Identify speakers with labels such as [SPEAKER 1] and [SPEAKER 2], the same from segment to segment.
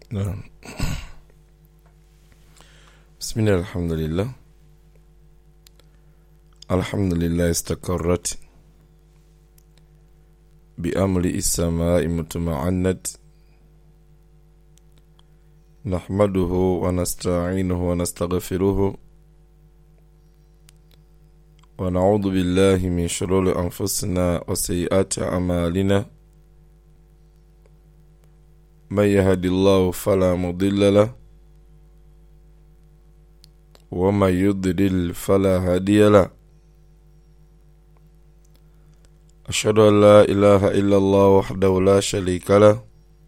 [SPEAKER 1] نعم. بسم الله الحمد لله. الحمد لله استقرت بأمر السماء مطمئنة نحمده ونستعينه ونستغفره ونعوذ بالله من شرور أنفسنا وسيئات أعمالنا من يهد الله فلا مضل له ومن يضلل فلا هادي له. أشهد أن لا إله إلا الله وحده لا شريك له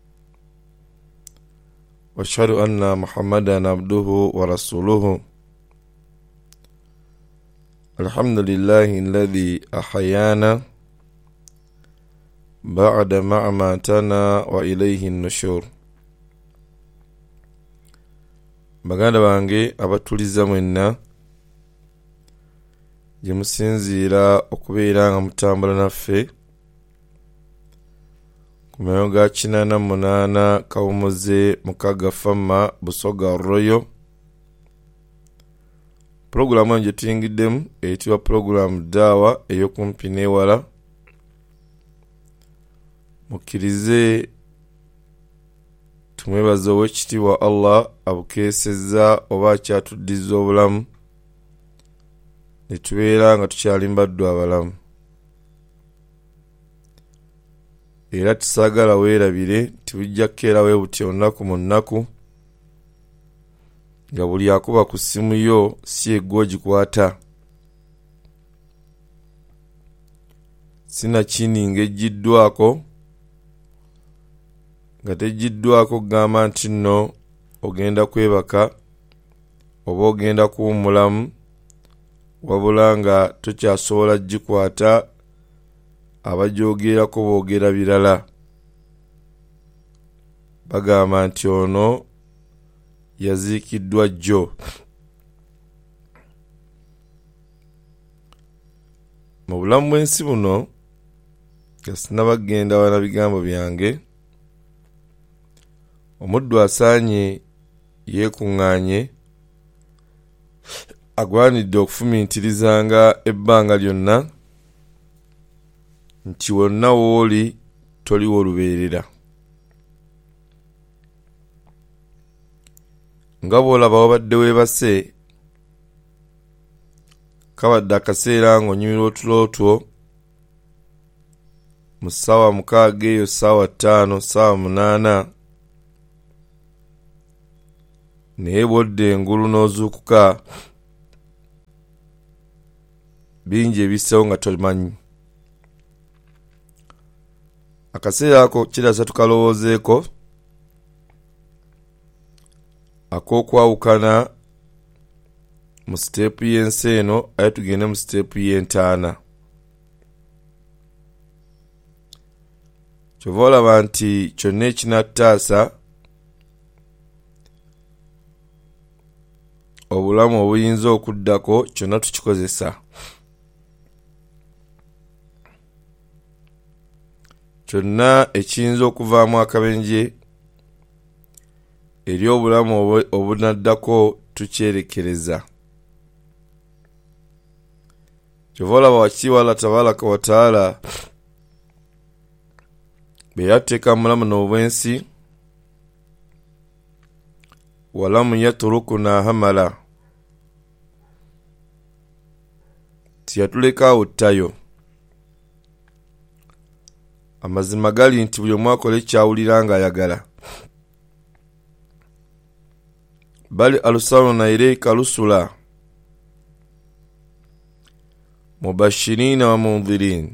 [SPEAKER 1] وأشهد أن محمدا عبده ورسوله. الحمد لله الذي أحيانا بعد ما أماتنا وإليه النشور. baganda bange abatuliza mwenna gye musinziira okubeera nga mutambula naffe ku mayo ga 88 kawumuze mukaga fama busoga royo. Programu gye tuyingiddemu eyitibwa programu daawa ey'okumpi n'ewala. Mukkirize tumwebaza ow'ekitiibwa Allah abukeesezza oba akyatuddiza obulamu ne tubeera nga tukyali mbaddu abalamu, era tusaagala weerabire tibujja kukeera bwe butya olunaku mu nnaku nga buli akuba ku ssimu yo si eggwe ogikwata, sinakini ng'ejjiddwako nga teggiddwako kugamba nti nno ogenda kwebaka oba ogenda kuwummulamu, wabula nga tokyasobola gikwata abagyogerako boogera birala. Bagamba nti ono yaziikiddwa jjo. Mu bulamu bw'ensi buno nga sinnabagenda wana bigambo byange, omuddu asaanye yeekuŋŋaanye agwanidde okufumiitirizanga ebbanga lyonna nti wonna wooli toliwo lubeerera. Nga bw'olaba wabadde weebase kabadde akaseera ng'onyumirwa otulo two mu ssaawa 6 eyo, ssaawa 5, ssaawa 8, naye bw'odda engulu n'ozuukuka bingi ebissewo nga tomanyi. Akaseera ako kirasa tukalowoozeeko ak'okwawukana mu siteepu y'ensi eno aye tugende mu siteepu y'entaana. Kyova olaba nti kyonna ekinattaasa obulamu obuyinza okuddako kyonna tukikozesa. Kyonna ekiyinza okuvaamu akabenje eri obulamu obunaddako tukyerekereza. Kyova olaba wakitiibwa Allah tabaraka wa taala be yateeka mu bulamu n'obwensi, walamu yaturukuna hamala, tiyatuleka awo ttayo. Amazima gali nti buli omu akola ekyawulira ng'ayagala. Bali alusaluna ilayka rusula mubashirina wa mundhirin.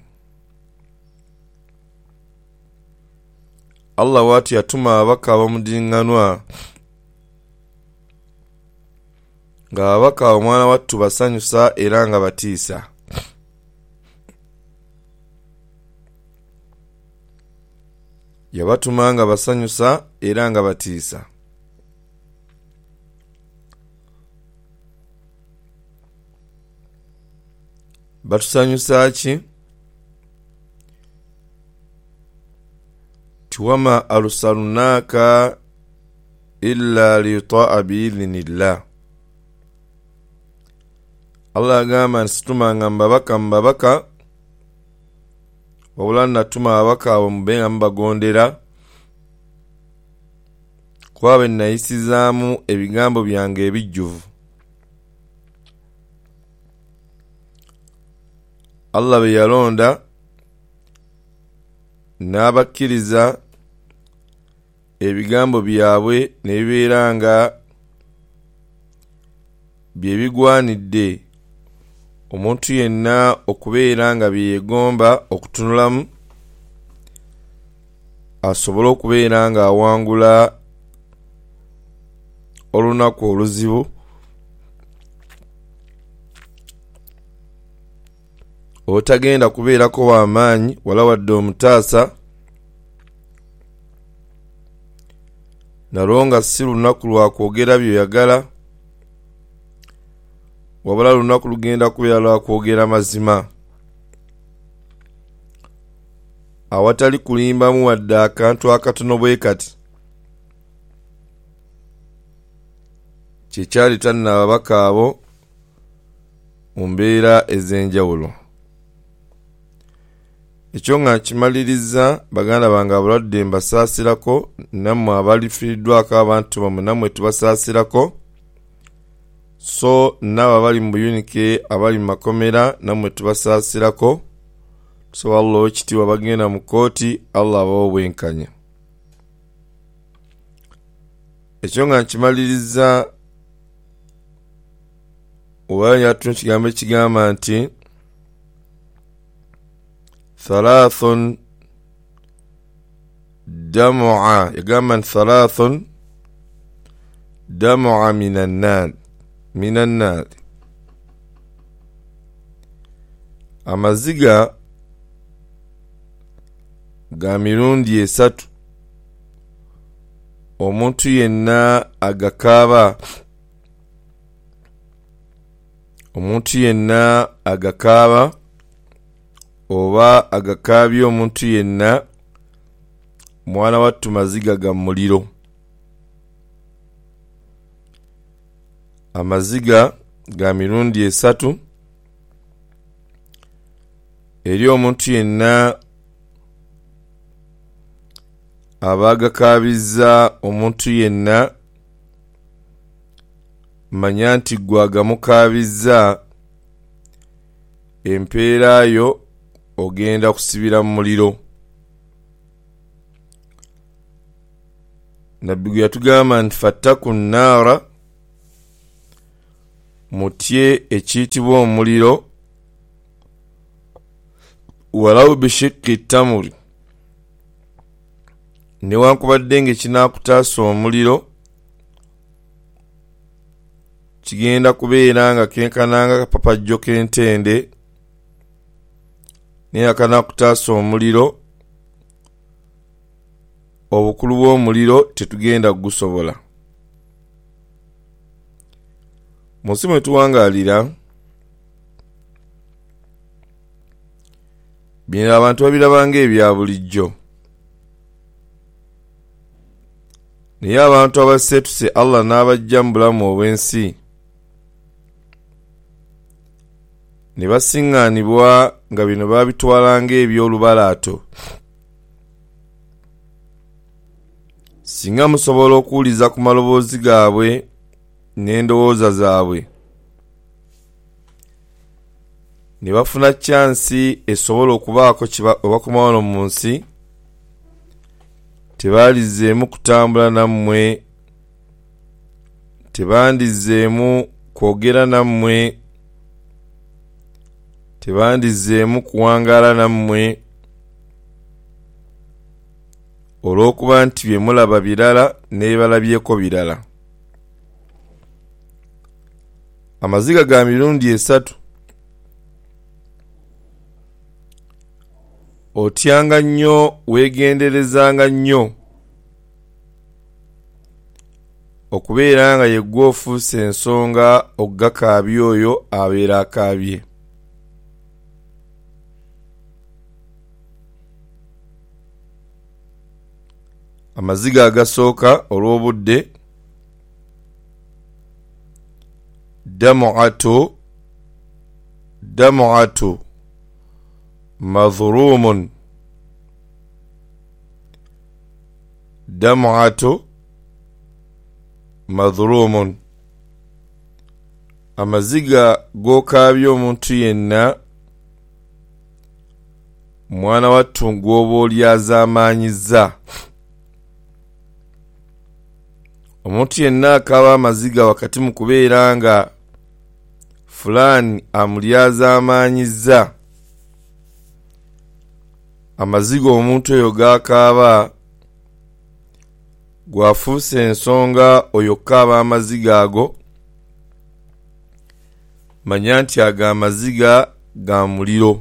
[SPEAKER 1] Allah wati yatuma ababaka abamudiŋŋanwa nga ababaka omwana wattu basanyusa era nga batiisa. Yabatuma nga basanyusa era nga batiisa. Batusanyusa ki? Tuwama alusalunaka إلا ليطاع بإذن الله. Allah agamba nsitumanga mbabaka wabula natuma ababaka abo mube nga mubagondera kuba nayisizaamu ebigambo byange ebijjuvu. Allah be yalonda n'abakkiriza ebigambo byabwe ne bibeera nga bye bigwanidde omuntu yenna okubeera nga byeyegomba okutunulamu asobole okubeera nga awangula olunaku oluzibu otagenda kubeerako w'amaanyi wala wadde omutaasa nalwo nga si lunaku lwa kwogera byoyagala wabula lunaku lugenda kubeera lwa kwogera mazima awatali kulimbamu wadde akantu akatono bwe kati. Kyekyali tanna ababaka abo mu mbeera ez'enjawulo. Ekyo nga kimaliriza baganda bange abalwadde mbasaasirako, nammwe abalifiiriddwako abantu bamwe nammwe tubasaasirako, so n'abo abali mu buyunike abali mu makomera nammwe tubasaasirako. Tusobola Allah ekitiibwa bagenda mu kooti, Allah abawo bwenkanya. Ekyo nga kimaliriza owaanya atuno kigambo ekigamba nti thalathun dam'a, yagamba nti thalathun dam'a minan nar. Amaziga ga mirundi esatu omuntu yenna agakaaba, omuntu yenna agakaaba oba agakaabye omuntu yenna mwana wattu maziga ga muliro. Amaziga ga mirundi esatu eri omuntu yenna abagakaabizza omuntu yenna manya nti gwe agamukaabizza empeera yo ogenda kusibira mu muliro. Nabbi gwe yatugamba nti fattaku nnaara, mutye ekiyitibwa omuliro, walaw bishikki tamuri, newankubadde ng'ekinaakutaasa omuliro kigenda kubeera nga kenkananga kapapajjo k'entende, naye akanaakutaasa omuliro obukulu bw'omuliro tetugenda kugusobola. Munsi mwe tuwangaalira bino abantu babirabanga ebya bulijjo, naye abantu abaseetuse Allah n'abajja mu bulamu obw'ensi ne basiŋŋaanibwa nga bino babitwalanga eby'olubalaato. Singa musobola okuwuliza ku maloboozi gaabwe n'endowooza zaabwe, ne bafuna chansi esobola okubaako obakomawo wano mu nsi, tebaalizeemu kutambula nammwe, tebandizeemu kwogera nammwe, tebandizeemu kuwangaala nammwe, olw'okuba nti bye mulaba birala n'ebalabyeko birala. Amaziga ga mirundi esatu otyanga nnyo, weegenderezanga nnyo okubeera nga yeggwe ofuuse ensonga okugakaabya oyo abeera akaabye. Amaziga agasooka olw'obudde dam'atu madhrumun dam'atu madhrumun amaziga gokaabya omuntu yenna mwana wattu gw'oba olyazaamaanyiza. Omuntu yenna akaaba amaziga wakati mu kubeera nga fulani amulyazaamaanyiza, amaziga omuntu oyo gakaaba gwafuuse ensonga oyo kaaba amaziga ago, manya nti ago amaziga ga muliro.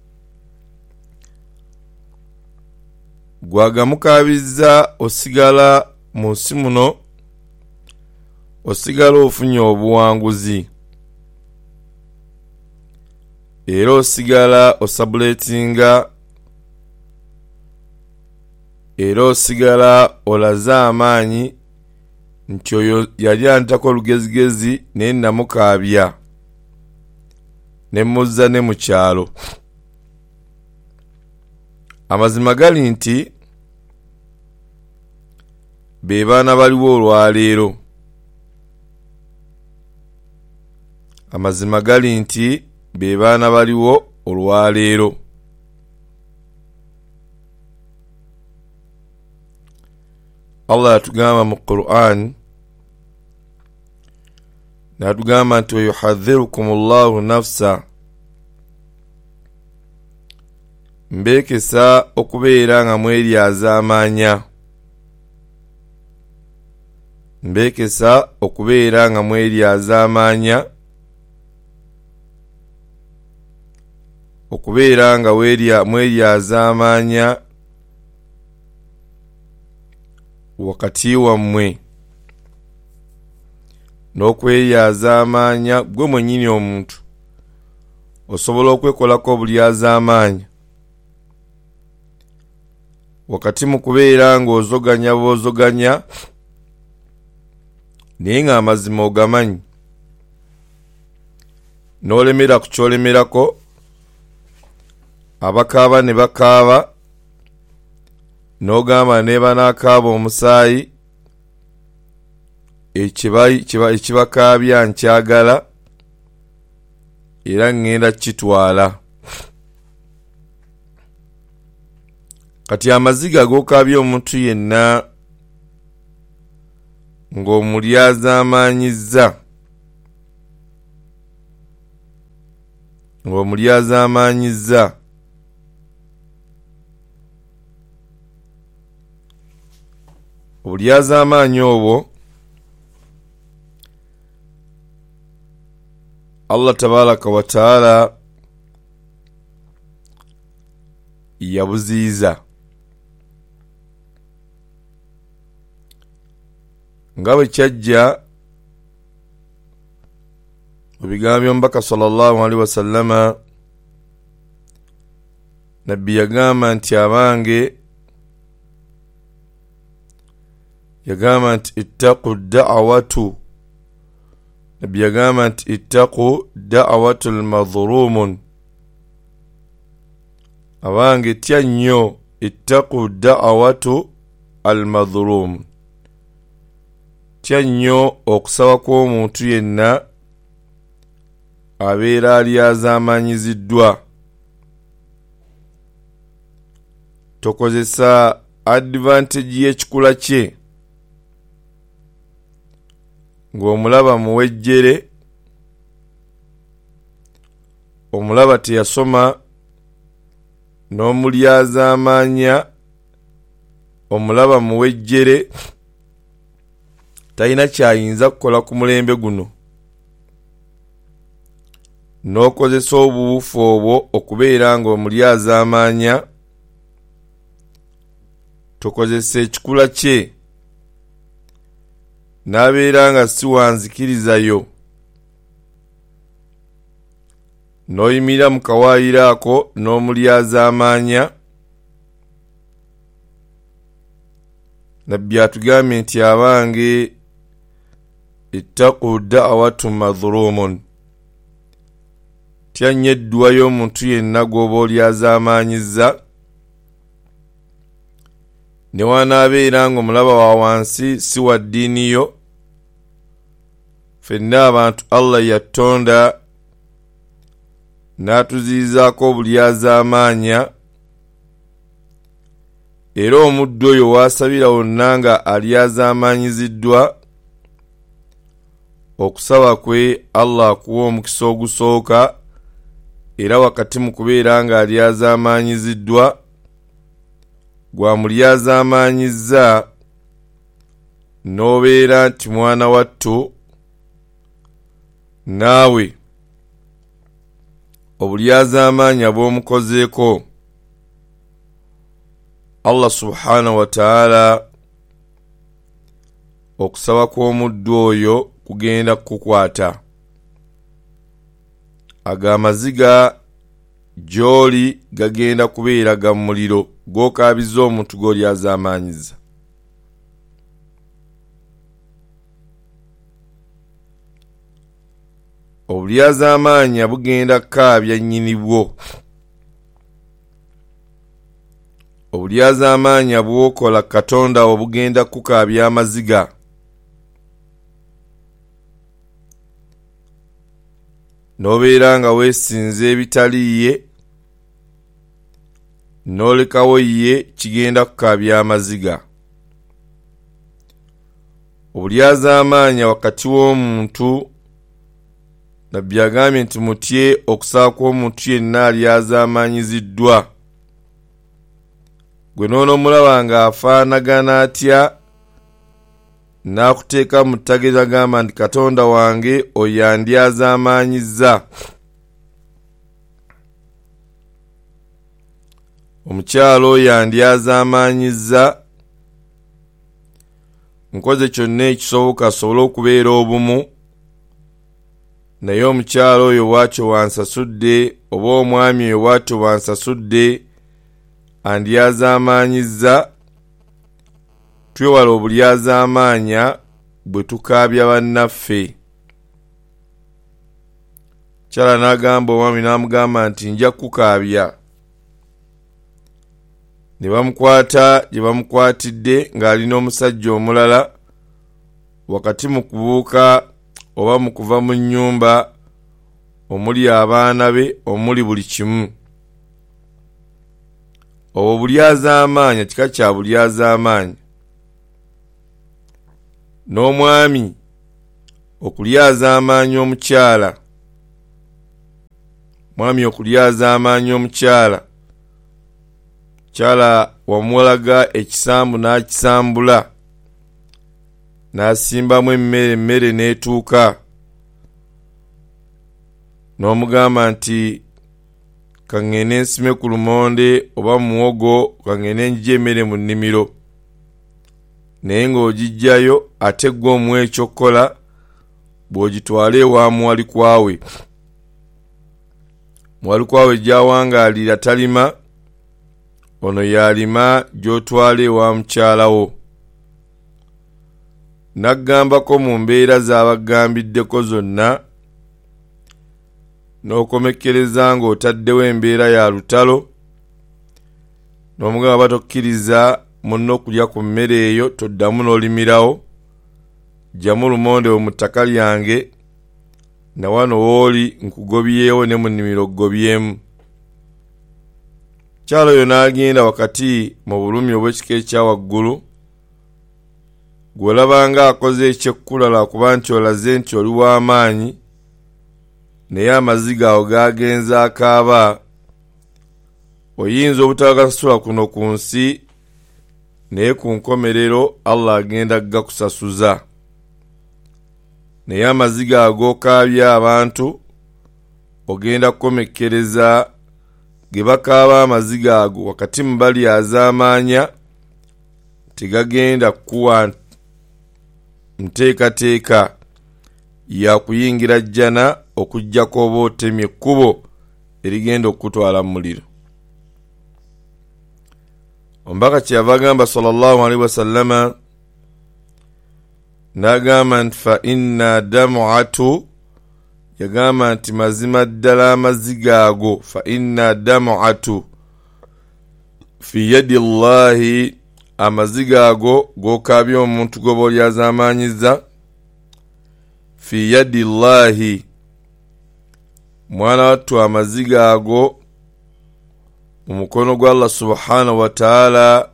[SPEAKER 1] Gwagamukaabizza osigala mu nsi muno, osigala ofunye obuwanguzi, era osigala osabuletinga, era osigala olaze amaanyi nti oyo yali antako olugezigezi naye namukaabya ne muzza ne mu kyalo. Amazima gali nti be baana baliwo olwaleero. Amazima gali nti be baana baliwo olwaleero. Allah yatugamba mu Qur'an, natugamba nti yuhadhirukumullahu nafsa, mbekesa okubeera nga mweryazaamaanya, mbekesa okubeera nga mweryazaamaanya, okubeera nga mweryazaamaanya wakati wammwe, n'okweryazaamaanya gwe mwennyini omuntu osobola okwekolako obulyazaamaanya wakati mu kubeera nga ozoganya bozoganya naye nga amazima ogamanyi, n'olemera ku kyolemerako, abakaaba ne bakaaba, n'ogamba ne banaakaaba omusaayi, ekibakaabya nkyagala era ngenda kitwala. Kati amaziga gokaabya omuntu yenna ng'omulyazaamaanyizza, obulyazaamaanyi obwo Allah tabaraka wa taala yabuziiza. Nga bwe kyajja mu bigambo by'omubaka sallallahu alaihi wasallama, nabbi yagamba nti abange, yagamba nti ittaqu da'watu, nabbi yagamba nti ittaqu da'watu al-madhlumun, abange tya nnyo ittaqu da'watu al-madhlum, tya nnyo okusaba kw'omuntu yenna abeera alyazaamaanyiziddwa. Tokozesa advantage y'ekikula kye ng'omulaba muwejjere, omulaba teyasoma n'omulyazaamaanya, omulaba muwejjere, talina kyayinza kukola ku mulembe guno, n'okozesa obuwufu obwo okubeera nga omulyazaamaanya. Tokozesa ekikula kye n'abeera nga si wanzikirizayo, n'oyimira mu kawaayiro ako n'omulyazaamaanya. Nabbi atugambye nti abange ittaqu da'watu madhlumun, tyanyeddwa y'omuntu yenna gw'oba olyazaamaanyizza ne wanaabeera ng'omulaba wa wansi si wa ddiini yo. Ffenna abantu Allah yatonda n'atuziizaako obulyazaamaanya, era omuddu oyo waasabira wonna nga alyazaamaanyiziddwa, okusaba kwe Allah akuwa omukisa ogusooka, era wakati mu kubeera nga alyazaamaanyiziddwa gwamulyazaamaanyizza n'obeera nti mwana wattu, naawe obulyazaamaanya bw'omukozeeko Allah subhanahu wa ta'ala okusaba kw'omuddu oyo kugenda kukukwata. Ago amaziga gy'oli gagenda kubeera ga muliro gw'okaabiza omuntu gw'olyazaamaanyizza. Obulyazaamaanya bugenda kukaabya nnyini bwo. Obulyazaamaanya bw'okola Katonda obugenda kukaabya amaziga. N'obeera nga weesinza ebitaliiye, n'olekawo ye, kigenda kukaabya amaziga. Obulyazaamaanya wakati w'omuntu, Nabbi agambye nti mutye okusaba kw'omuntu yenna alyazaamaanyiziddwa. Gwe n'onomulaba ng'afaanagana atya, n'akuteeka mu ttagiro agamba nti Katonda wange oyo yandyazaamaanyizza. Omukyalo oyo yandyazaamaanyizza. Nkoze kyonna ekisoboka asobole okubeera obumu, naye omukyalo oyo bw'atyo wansasudde, oba omwami oyo bw'atyo wansasudde, andyazaamaanyizza. Twewala obulyazaamaanya bwe tukaabya bannaffe. Kyala n'agamba omwami n'amugamba nti nja kukaabya. Ne bamukwata gye bamukwatidde ng'alina omusajja omulala, wakati mu kubuuka oba mu kuva mu nnyumba omuli abaana be, omuli buli kimu. Obwo bulyazaamaanya, kika kya bulyazaamaanya. N'omwami okulyazaamaanya omukyala, mwami okulyazaamaanya omukyala, mukyala wamulaga ekisambu n'akisambula, n'asimbamu emmere n'etuuka, n'omugamba nti kaŋŋende nsime ku lumonde oba muwogo, kaŋŋende njije emmere mu nnimiro, naye ng'ogijjayo ate gwe omuwa ekyokkola bw'ogitwala ewa muwalikwawe. Muwalikwawe gy'awangaalira talima, ono yalima gy'otwala ewa mukyalawo. Naggambako mu mbeera z'abagambiddeko zonna, n'okomekkereza ng'otaddewo embeera ya lutalo, n'omugamba batokkiriza munno okulya ku mmere eyo, toddamu n'olimirawo, jjamu lumonde mu ttaka lyange, na wano wooli nkugobyewo ne mu nnimiro gobyemu. Kyalo oyo n'agenda wakati mu bulumi obw'ekika ekya waggulu. Gw'olabanga akoze ekyekkulala kuba nti olaze nti oli w'amaanyi, naye amaziga awo gagenza akaaba, oyinza obutagasasula kuno ku nsi, naye ku nkomerero Allah agenda gakusasuza. Naye amaziga ag'okaabya abantu ogenda kukomekkereza ge bakaaba amaziga ago wakati mu balyazaamaanya, tegagenda kuwa nteekateeka ya kuyingira jjana okuggyako oba otemye ekkubo erigenda okutwala mu muliro. Omubaka kyeyava agamba sallallahu alaihi wasallama n'agamba nti fa inna dam'atu, yagamba nti mazima ddala amaziga ago, fa inna dam'atu fi yadi Allahi, amaziga ago gokabya omuntu goba lyazamanyiza, fi yadi Allahi, mwana wattu amaziga ago mu mukono gwa Allah subhanahu wa ta'ala,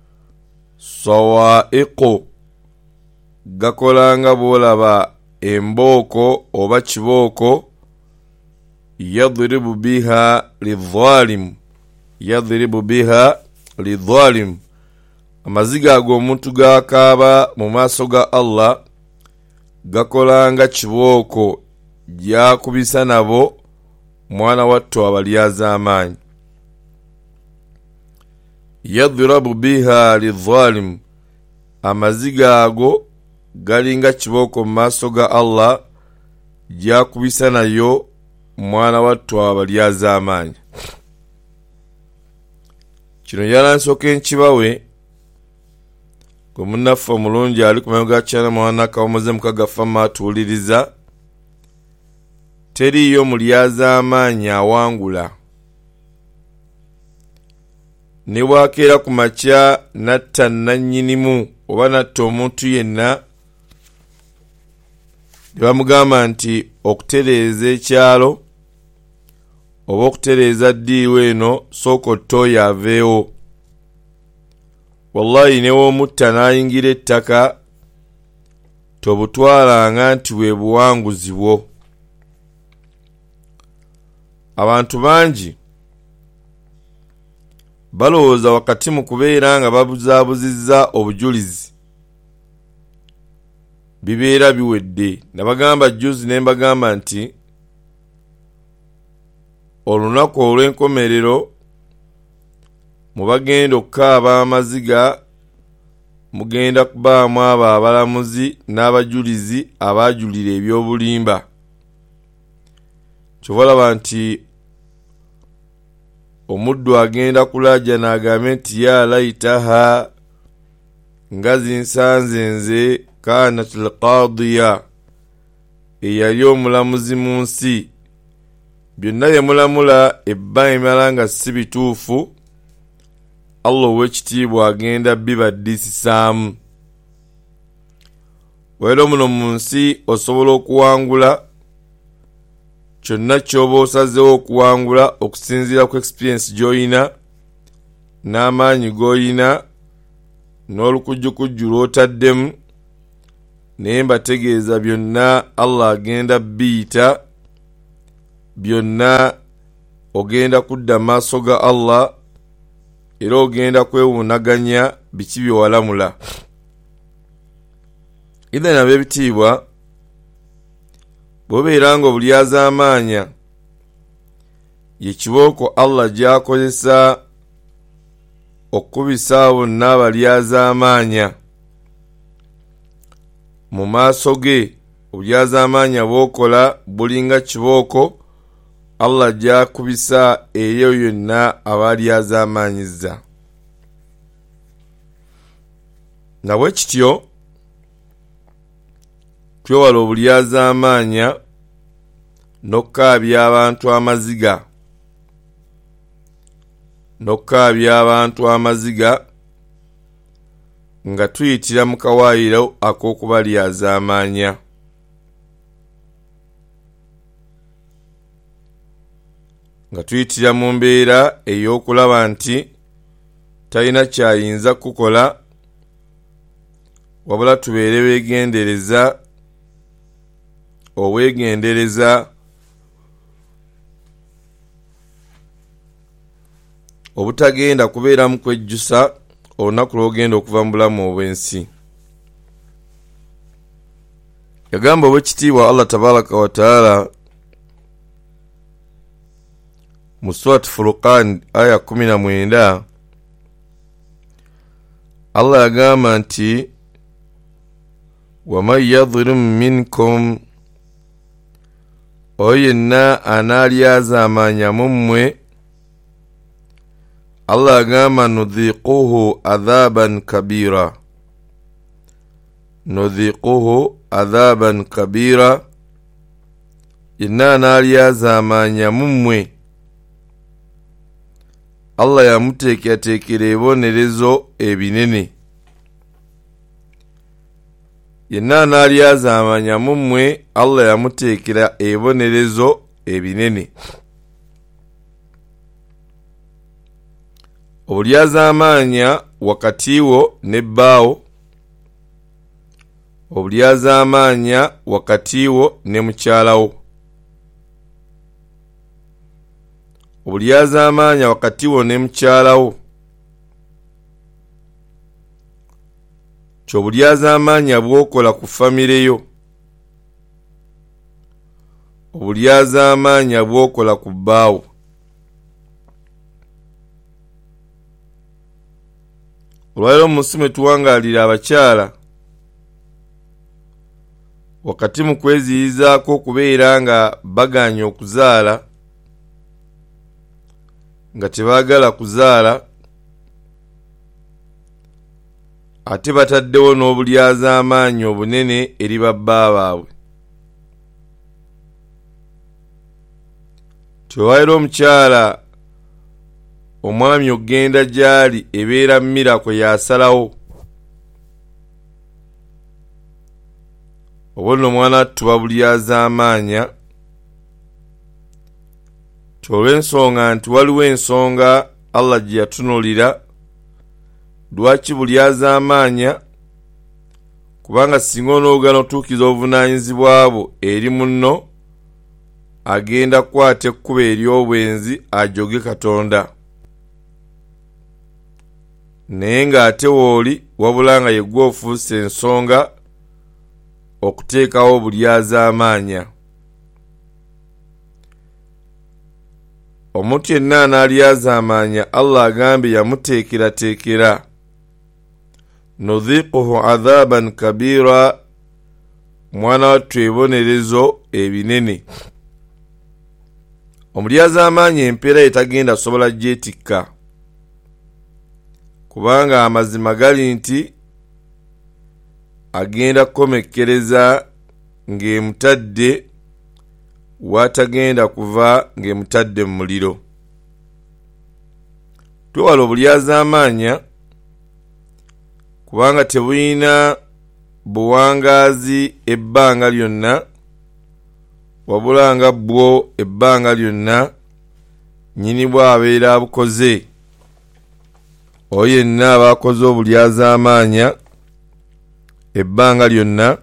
[SPEAKER 1] sawaiqu, gakolanga bwolaba embooko oba kibooko, yadribu biha lidhalim, yadribu biha lidhalim, amaziga ago omuntu gakaaba mu maaso ga Allah gakolanga kibooko gyakubisa nabo mwana wattu abalyazaamaanyi. Yadribu biha lidhalim, amaziga ago galinga kibooko mu maaso ga Allah gyakubisa nayo mwana wattu abalyazaamaanyi. Kino yalansoka enkibawe gwe munnaffe omulungi ali ku mayoga kyana mwana kawomoze mukagafama atuuliriza, teriyo mulyazaamaanyi awangula. Ne bwakeera ku makya natta nannyinimu oba natta omuntu yenna, ne bamugamba nti okutereeza ekyalo oba okutereeza ddiiwa eno sooka ottooyo aveewo. Wallahi newoomutta n'ayingira ettaka tobutwalanga nti bwe buwanguzi bwo. Abantu bangi balowooza wakati mu kubeera nga babuzaabuzizza obujulizi bibeera biwedde. Nabagamba juzi ne mbagamba nti olunaku olw'enkomerero mubagenda okukaaba amaziga, mugenda kubaamu abo abalamuzi n'abajulizi abajulira ebyobulimba. Kyobalaba nti omuddu agenda kulajja n'agambe nti ya laitaha, nga zinsanze nze kanatil qadiya, eyali omulamuzi mu nsi. Byonna bye mulamula ebba emala nga si bituufu, Allah ow'ekitiibwa agenda bibaddisisaamu. Wero muno mu nsi osobola okuwangula kyonna ky'oba osazeewo okuwangula okusinziira ku experience gy'olina n'amaanyi g'olina n'olukujjukujju lw'otaddemu, naye mbategeeza byonna Allah agenda biyita, byonna ogenda kudda maaso ga Allah era ogenda kwewuunaganya biki bye walamula. Idhan ab'ebitiibwa, bw'obeera nga obulyazaamaanya ye kibooko Allah gy'akozesa okubisa bonna abalyazaamaanya mu maaso ge, obulyazaamaanya bw'okola bulinga kibooko Allah gy'akubisa eyo yonna abalyazaamaanyizza. Nabwe kityo twewala obulyazaamaanya n'okkaabya abantu amaziga, n'okkaabya abantu amaziga nga tuyitira mu kawaayiro ak'okubalyazaamaanya. Nga tuyitira mu mbeera ey'okulaba nti talina kyayinza kukola, wabula tubeere beegendereza, obwegendereza obutagenda kubeera mu kwejjusa olunaku lw'ogenda okuva mu bulamu obw'ensi. Yagamba obw'ekitiibwa Allah tabaraka wa taala mu Surat Furqan aya 19, Allah yagamba nti waman yadhlim minkum, oyo yenna analyazaamaanya mu mmwe, Allah agamba nudhiquhu adhaban kabira, nudhiquhu adhaban kabira, yenna analyazaamanya mummwe Allah yamuteekerateekera ebibonerezo ebinene. Yenna analyazaamanya mummwe Allah yamuteekera ebibonerezo ebinene. Obulyazaamanya wakati wo nebbaawo, obulyazaamanya wakati wo ne mukyalawo, obulyazaamanya wakati wo ne mukyalawo, ky'obulyazaamanya bw'okola ku famire yo, obulyazaamanya bw'okola ku bbaawo. Olwaleero musime tuwangaalira abakyala wakati mu kweziyizaako okubeera nga baganye okuzaala, nga tebaagala kuzaala, ate bataddewo n'obulyazaamaanyi obunene eri babba baabwe. Tiwaayira omukyala omwami ogenda gyali ebeera Miracle yasalawo, obonna omwana tuba bulyazaamanya, kyolw'ensonga nti waliwo ensonga Allah gye yatunulira lwaki bulyazaamanya, kubanga singa onoogana otuukiza obuvunaanyizibwa bwo eri munno, agenda kukwata ekkuba ery'obwenzi ajoge Katonda. Naye ng'ate wooli wabula nga yegwe ofuuse ensonga okuteekawo obulyazaamanya. Omuntu yenna analyazaamanya Allah agambye yamuteekerateekera nudhiquhu adhaban kabira, mwana wattu ebibonerezo ebinene. Omulyazaamanya empeera etagenda sobola gyetikka, kubanga amazima gali nti agenda kukomekkereza ng'emutadde watagenda kuva ng'emutadde mu muliro. Twewala obulyazaamanya kubanga tebulina buwangaazi ebbanga lyonna, wabula nga bwo ebbanga lyonna nnyini bw'abeera abukoze. Oyo yenna abakoze obulyazaamanya ebbanga lyonna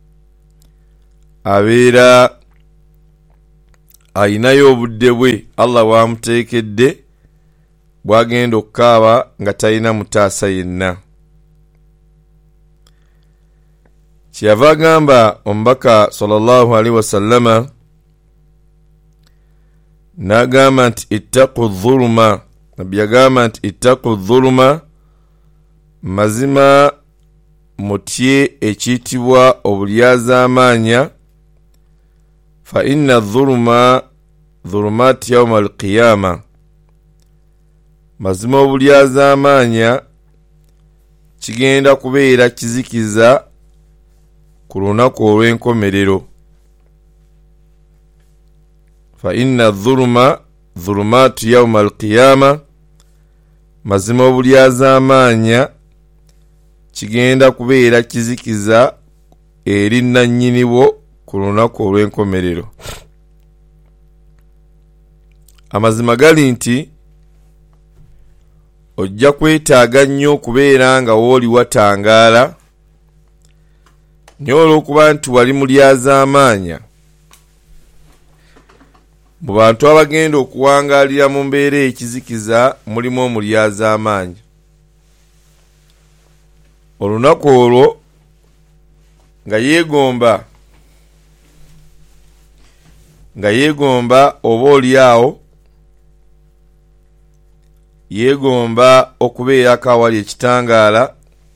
[SPEAKER 1] abeera ayinayo obudde bwe Allah bwamuteekedde bwagenda okukaaba nga talina mutaasa yenna. Kyeyava agamba omubaka sallallahu alaihi wasallama n'agamba nti ittaqu dhuluma, nabbi yagamba nti ittaqu dhuluma, mazima mutye ekiyitibwa obulyazaamanya, fa inna dhuluma dhulumati yawma alqiyama, mazima obulyazaamanya kigenda kubeera kizikiza ku lunaku olw'enkomerero. Fa inna dhuluma dhulumatu yawma alqiyama, mazima obulyazaamanya kigenda kubeera kizikiza eri nannyini bwo ku lunaku olw'enkomerero. Amazima gali nti ojja kwetaaga nnyo okubeera nga wooli watangaala, naye olw'okuba nti wali mulyazaamanya, mu bantu abagenda okuwangaalira mu mbeera ekizikiza mulimu omulyazaamanya. Olunaku olwo nga yeegomba oba oliawo yeegomba okubeerako awali ekitangaala,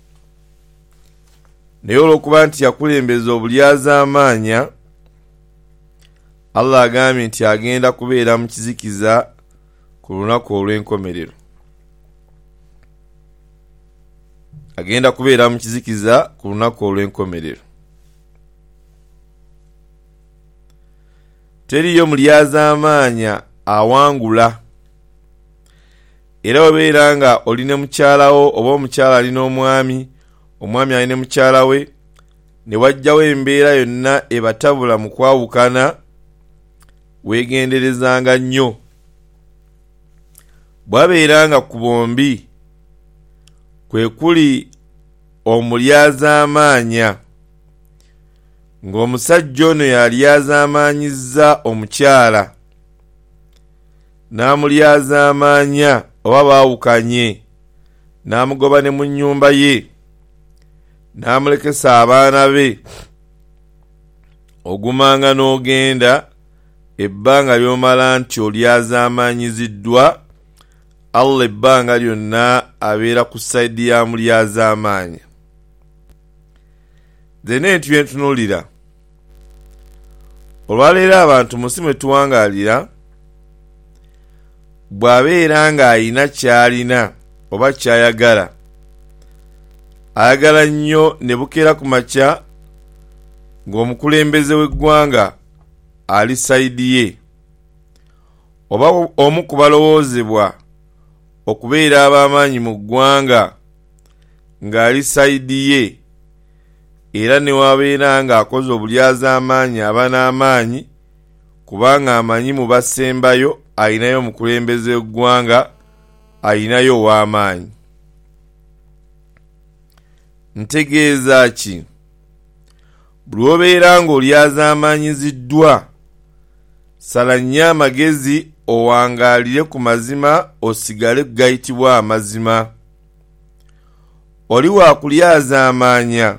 [SPEAKER 1] naye olw'okuba nti yakulembeza obulyazaamanya, Allah agambye nti agenda kubeera mu kizikiza ku lunaku olw'enkomerero. agenda kubeera mu kizikiza ku lunaku olw'enkomerero. Teriyo mulyazaamaanya awangula. Era wabeera nga olina mukyalawo oba omukyala alina omwami, omwami alina mukyala we, ne wajjawo embeera yonna ebatabula mu kwawukana, weegenderezanga nnyo. Bwabeera nga ku bombi kwe kuli omulyazaamaanya, ng'omusajja ono yalyazaamaanyizza omukyala, n'amulyazaamaanya oba baawukanye, n'amugoba ne mu nnyumba ye, n'amulekesa abaana be, ogumanga n'ogenda, ebbanga ly'omala nti olyazaamaanyiziddwa, Allah ebbanga lyonna abeera ku sayidi ya mulyazaamaanya. Zena entu yentunuulira, olwaleero abantu mu nsi mwe tuwangaalira, bw'abeera ng'ayina ky'alina oba ky'ayagala, ayagala nnyo ne bukeera ku makya ng'omukulembeze w'eggwanga ali sayidi ye, oba omu ku balowoozebwa okubeera ab'amaanyi mu ggwanga ng'ali sayidi ye, era ne wabeera ng'akoze obulyazaamaanyi aba n'amaanyi, kubanga amanyi mu basembayo ayinayo omukulembeze w'eggwanga, ayinayo ow'amaanyi. Ntegeeza ki? Buli obeera ng'olyazaamaanyiziddwa, sala nnyo amagezi owangaalire ku mazima, osigale gayitibwa amazima. Oli waakulyazaamaanya,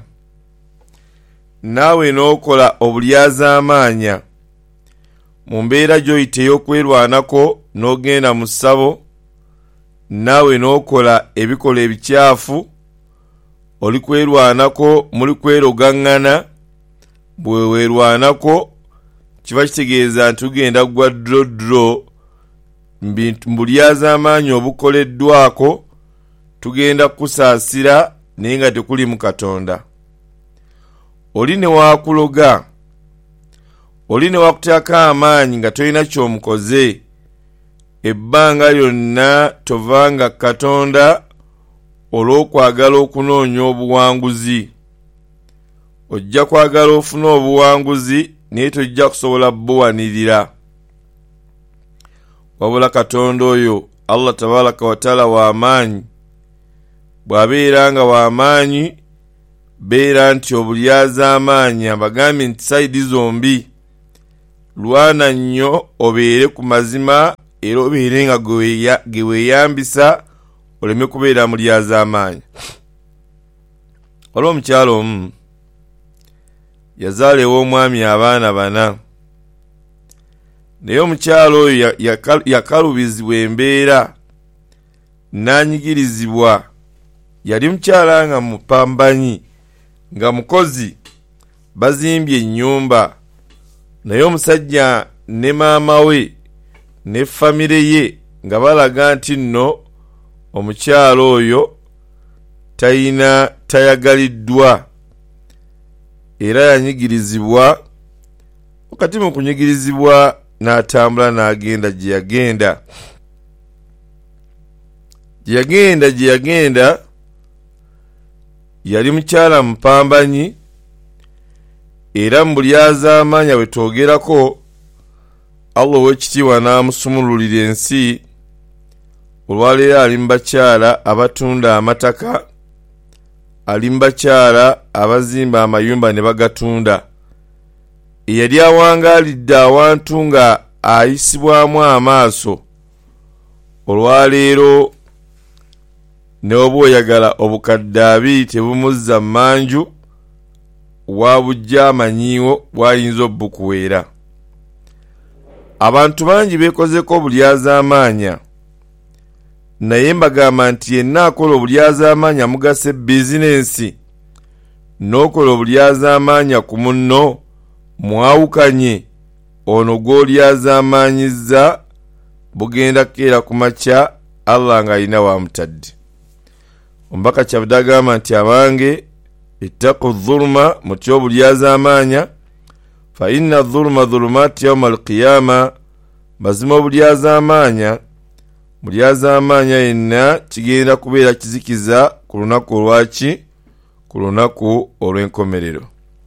[SPEAKER 1] naawe n'okola obulyazaamaanya, mu mbeera gy'oyita ey'okwerwanako n'ogenda mu ssabo, naawe n'okola ebikola ebikyafu, oli kwerwanako, muli kwerogaŋŋana, bwe weerwanako kiba kitegeeza nti tugenda gwa dro mbulyazaamaanyi obukoleddwako, tugenda kusaasira naye nga tekuli mu Katonda. Oli ne waakuloga, oli ne wakuteekako amaanyi nga tolina ky'omukoze, ebbanga lyonna tovanga Katonda olw'okwagala okunoonya obuwanguzi. Ojja kwagala ofune obuwanguzi naye tojja kusobola buwanirira. Wabula Katonda oyo Allah tabaraka wa taala w'amaanyi, bw'abeera nga w'amaanyi, beera nti obulyazaamaanyi abagambye nti sayidi zombi, lwana nnyo obeere ku mazima, era obeere nga ge weeyambisa, oleme kubeera mulyazaamaanyi. Waliwo omukyala omu yazaala ew'omwami abaana 4, naye omukyala oyo yakalubizibwa embeera n'anyigirizibwa. Yali mukyala nga mupambanyi, nga mukozi, bazimbye ennyumba, naye omusajja ne maama we ne famire ye nga balaga nti nno omukyala oyo tayagaliddwa, era yanyigirizibwa. Wakati mu kunyigirizibwa n'atambula n'agenda gye yagenda, yali mukyala mupambanyi, era mu bulyazaamaanyi bwe twogerako, Allah ow'ekitiibwa n'amusumululira ensi. Olwaleero ali mu bakyala abatunda amataka, ali mu bakyala abazimba amayumba ne bagatunda. Eyali awangaalidde awantu nga ayisibwamu amaaso, olwaleero ne oba oyagala obukadde 2 tebumuzza mmanju, wabujja amanyiiwo bwayinza obukuweera. Abantu bangi beekozeko obulyazaamaanya, naye mbagamba nti yenna akola obulyazaamaanya mugasa bizinensi, n'okola obulyazaamaanya ku munno, mwawukanye, ono gw'olyazaamaanyizza bugenda kukeera ku makya Allah ng'alina wamutadde. omubaka kyabadde agamba nti abange ittaqu dhulma mutyo obulyazamanya fa inna dhulma dhulumati yawma alqiyama mazima obulyazamanya mulyazamanya yenna kigenda kubeera kizikiza ku lunaku olwaki ku lunaku olw'enkomerero.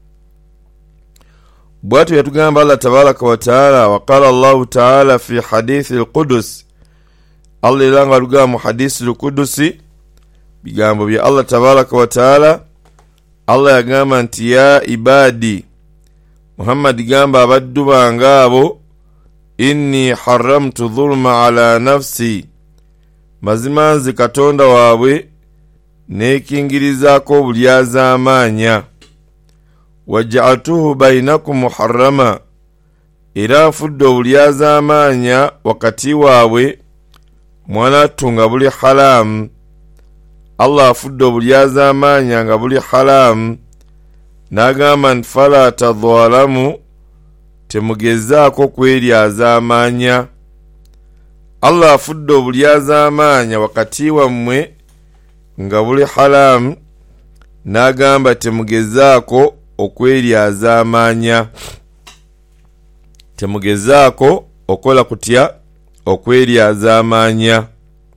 [SPEAKER 1] bwatyo yatugamba Allah tabaraka wa taala waqala Allahu taala fi hadithi alqudus Allah ilanga luga mu hadithi alqudusi bigambo bya Allah tabaraka wa taala Allah yagamba nti ya ibadi Muhammad gamba abaddu bangabo inni haramtu dhulma ala nafsi mazima nze Katonda waabwe nekingirizaako obulyazamanya waja'atuhu bainakum muharrama era nfudde obulyazamanya wakati waabwe mwanattu nga buli haramu. Allah afudde obulyazamanya nga buli haramu n'agamba nti fala tadhalamu temugezaako kweryazamanya. Allah afudde obulyazamanya wakati wammwe nga buli haramu n'agamba temugezaako okweryazamanya, temugezaako okola kutya okweryazamanya.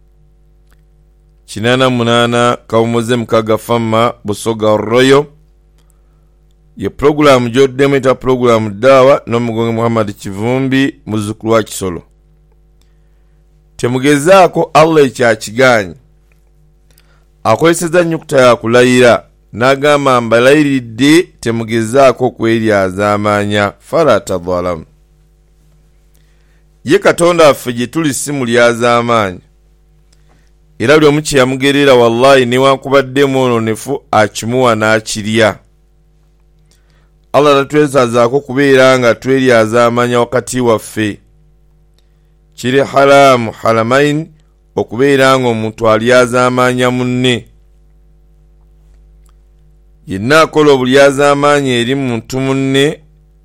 [SPEAKER 1] 88 kawumuze mukaga fama busoga royo ye program joddemu eta program dawa n'omugonge Muhammad Kivumbi muzukulu wa Kisolo. Temugezaako Allah ekyakiganye akozeseza nnyukuta ya kulayira n'agamba mbalayiridde temugezaako kweryazamanya fala tadhalamu. Ye Katonda waffe gye tuli si mulyazamanya era buli omu kyeyamugerera wallahi newankubadde mwononefu akimuwa n'akirya. Allah tatwesazaako kubeera nga tweryazamanya wakati waffe. Kiri haramu haramain okubeera nga omuntu alyazamanya munne. Yenna akola obulyazamanya eri muntu munne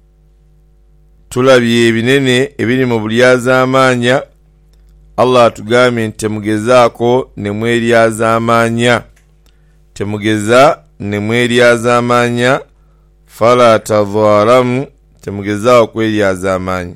[SPEAKER 1] tulabye ebinene ebiri mu bulyazamanya. Allah atugambye nti temugezaako ne mweryazamanya, temugeza ne mweryazamanya fala tadhalamu temugezaako kweryazamanya.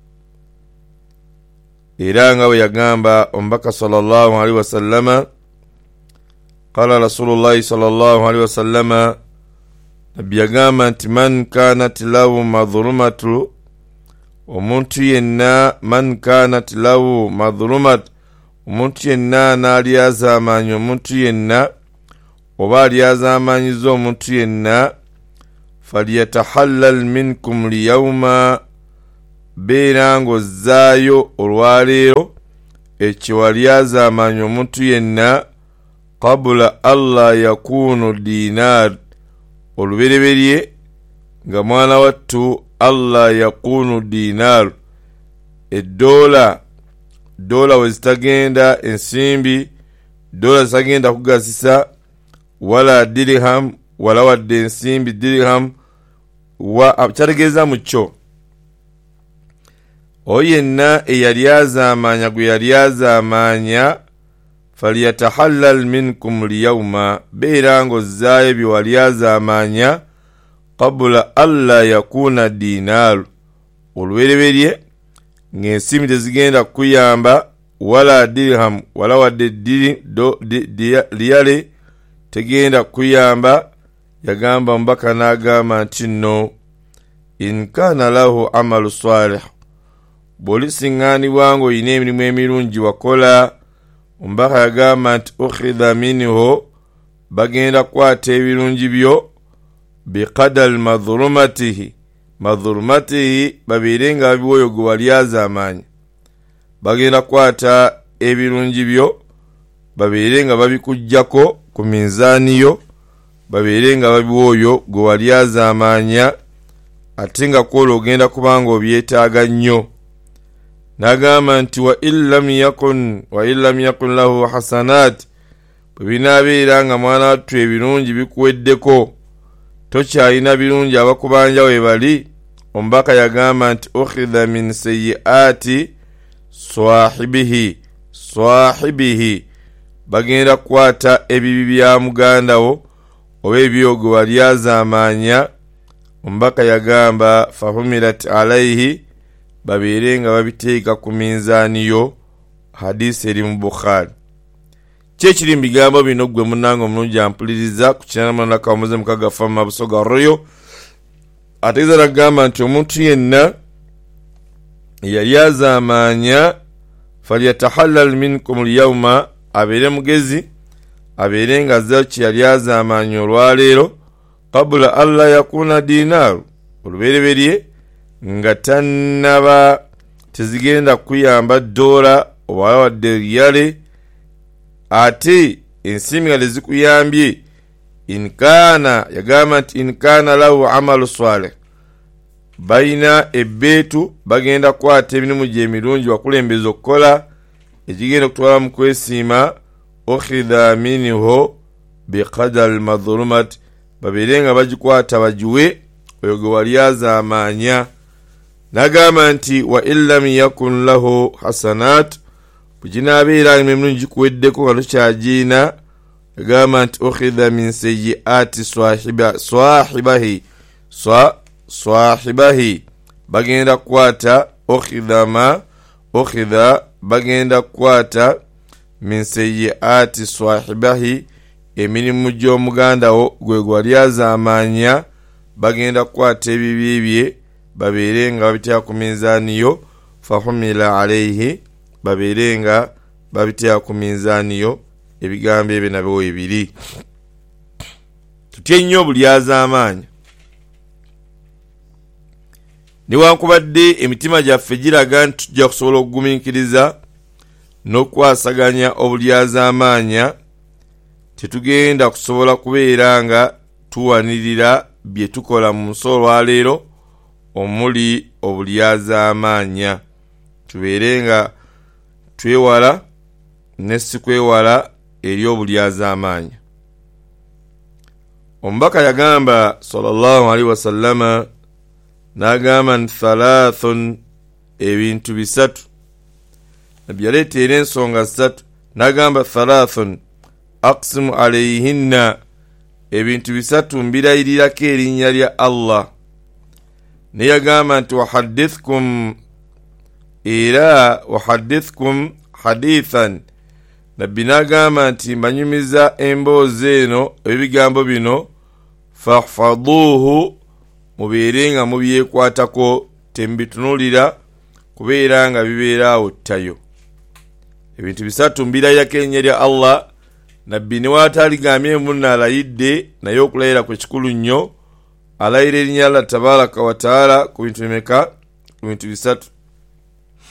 [SPEAKER 1] Era nga bwe yagamba omubaka sallallahu alaihi wasallama qala Rasulullah sallallahu alaihi wasallama nabbi yagamba nti man kanat lahu madhulumatu omuntu yenna man kanat lahu madhulumat omuntu yenna n'alyazamanya omuntu yenna oba alyazamanyiza omuntu yenna falyatahallal minkum liyawma beera ng'ozzaayo olwaleero ekyo walyazamanya omuntu yenna qabula Allah yakunu dinar olubereberye nga mwana wattu Allah yakunu dinar edola wezitagenda ensimbi dola zitagenda kugasisa wala dirham wala wadde ensimbi dirham wa kyategeeza mu kyo oyenna eyalyazamanya gwe yalyazamanya falyatahallal minkum liyawma beera ng'ozzaayo bye walyazamanya qabula alla yakuna dinar olubereberye ng'ensimbi tezigenda kuyamba wala dirham wala wadde liyale tegenda kuyamba. Yagamba omubaka n'agamba nti nno in kana lahu amalu salih bw'olisiŋŋaanibwa ng'olina emirimu emirungi wakola. Omubaka yagamba nti ukhidha minhu bagenda kwata ebirungi byo biqadal madhulumatihi babeere nga babiwoyo gwe walyazamanya. Bagenda kwata ebirungi byo babeere nga babikujjako ku minzaaniyo babeere nga babiwoyo gwe walyazamanya ate nga kwola ogenda kubanga obyetaaga nnyo. N'agamba nti wa illam yakun lahu hasanat bwe binaabeera nga mwana wattu ebirungi bikuweddeko tokyalina birungi abakubanja we bali. Omubaka yagamba nti ukhidha min sayyiati swahibihi bagenda kukwata ebibi bya muganda wo oba ebyogo walyazaamanya. Omubaka yagamba fahumilat alaihi, babeere nga babiteeka ku minzaani yo. Hadisi eri mu Bukhari. Kyekiri mu bigambo bino gwe munnange omulungi ampuliriza ku kinana kamuze mukaga fama busoga royo. Ategeeza nagamba nti omuntu yenna yalyazaamanya falyatahallal minkum alyawma, abeere mugezi, abeere nga azza kyeyalyazaamanya olwaleero, qabula alla yakuna dinaaru, olubereberye nga tannaba tezigenda kuyamba ddoola oba wadde riyale, ate ensiimi nga tezikuyambye. Inkaana, yagamba nti inkaana lahu amalu salih, balina ebbeetu bagenda kukwata emirimu gyemirungi bakulembeza okukola ekigenda okutwala mu kwesiima. Okhidha minhu biqadar madhulumat, babeere nga bagikwata bagiwe oyo gwe walyazaamanya. Nagamba nti wa illam yakun lahu hasanat, bweginabeera emirimu gikuweddeko nga tokyagiina, yagamba nti okhidha min sayyiati swahibahi, bagenda kukwata okhidha bagenda kukwata min sayyiati swahibahi, emirimu gy'omuganda wo gwe gwalyazaamanya, bagenda kukwata ebibi bye babeere nga babiteeka ku minzaani yo. Fahumila alaihi, babeere nga babiteeka ku minzaani yo. Ebigambo ebyo nabyo ebiri. Tutye nnyo obulyazaamanya. Newankubadde emitima gyaffe giraga nti tujja kusobola okugumiikiriza n'okwasaganya obulyazaamanya, tetugenda kusobola kubeera nga tuwanirira bye tukola mu nsi olwaleero omuli obulyazaamanya. Tubeere nga twewala ne si kwewala eri obulyazaamanya. Omubaka yagamba sallallahu alaihi wasallama, n'agamba nti thalathun, ebintu bisatu. Nabbi yaleetera ensonga zisatu, n'agamba thalathun aqsimu alayhinna, ebintu bisatu mbirayirirako erinnya lya Allah. Ne yagamba nti wahadithkum hadithan, Nabbi n'agamba nti mbanyumiza emboozi eno, ebigambo bino, fahfaduhu, mubeere nga mubyekwatako, tembitunulira kubeera nga bibeeraawo ttayo. Ebintu bisatu mbirayirirako erinnya lya Allah. Nabbi newaataligambye munno alayidde, naye okulayira kwe kikulu nnyo. Alayira erinnya Allah tabaraka wa taala ku bintu bimeka? Ku bintu bisatu.